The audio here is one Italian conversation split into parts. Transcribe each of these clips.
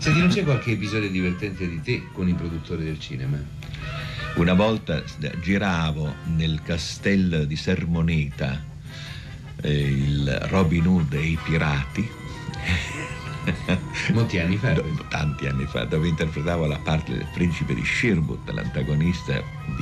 Senti, non c'è qualche episodio divertente di te con i produttori del cinema? Una volta giravo nel castello di Sermoneta il Robin Hood e i pirati. Molti anni fa? Tanti anni fa, dove interpretavo la parte del principe di Sherwood, l'antagonista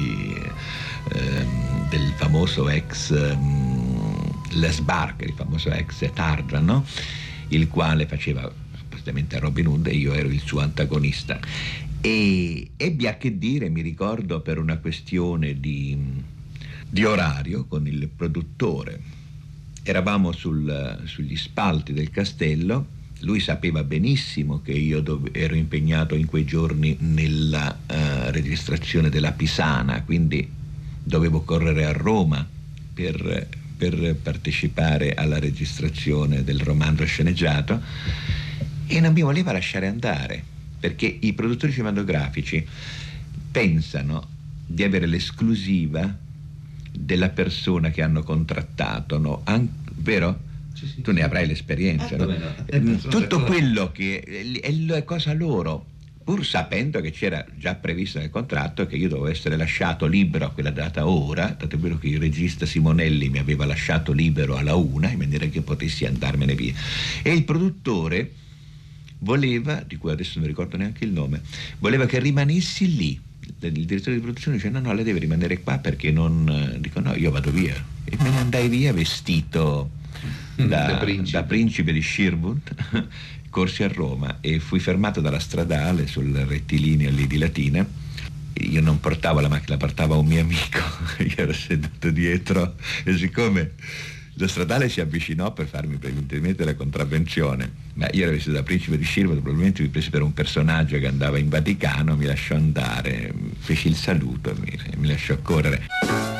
del famoso ex Les Barker, il famoso ex Tarzan, no? Il quale faceva suppostamente Robin Hood e io ero il suo antagonista. E ebbi a che dire, mi ricordo, per una questione di orario con il produttore. Eravamo sugli spalti del castello. Lui sapeva benissimo che io ero impegnato in quei giorni nella registrazione della Pisana, quindi dovevo correre a Roma per partecipare alla registrazione del romanzo sceneggiato, e non mi voleva lasciare andare, perché i produttori cinematografici pensano di avere l'esclusiva della persona che hanno contrattato, no? Vero? Sì. Tu ne avrai l'esperienza, no? No? Tutto quello che è cosa loro, pur sapendo che c'era già previsto nel contratto che io dovevo essere lasciato libero a quella data ora, tanto è vero che il regista Simonelli mi aveva lasciato libero alla 1 in maniera che potessi andarmene via, e il produttore voleva, di cui adesso non mi ricordo neanche il nome, voleva che rimanessi lì. Il direttore di produzione dice no, lei deve rimanere qua perché non... Dico no, io vado via, e me ne andai via vestito da principe di Sherwood. Corsi a Roma e fui fermato dalla stradale sul rettilineo lì di Latina. Io non portavo la macchina, la portava un mio amico, io ero seduto dietro, e siccome lo stradale si avvicinò per farmi preventivamente la contravvenzione, ma io ero vestito da principe di Sherwood, probabilmente mi prese per un personaggio che andava in Vaticano, mi lasciò andare, feci il saluto e mi lasciò correre.